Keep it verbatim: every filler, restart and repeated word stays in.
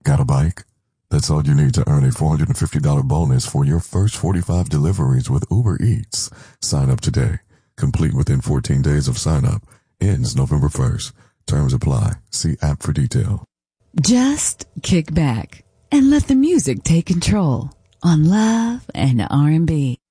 Got a bike? That's all you need to earn a four hundred fifty dollars bonus for your first forty-five deliveries with Uber Eats. Sign up today. Complete within fourteen days of sign up. Ends November first. Terms apply. See app for detail. Just kick back and let the music take control on Love and R and B.